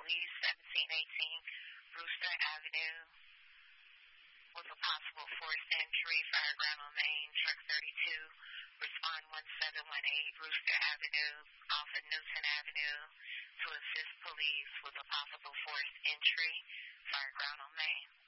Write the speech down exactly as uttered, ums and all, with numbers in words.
Police, seventeen eighteen Brewster Avenue, with a possible forced entry, fireground on Main, truck thirty-two, respond one seven one eight Brewster Avenue, off of Newton Avenue, to assist police with a possible forced entry, fireground on Main.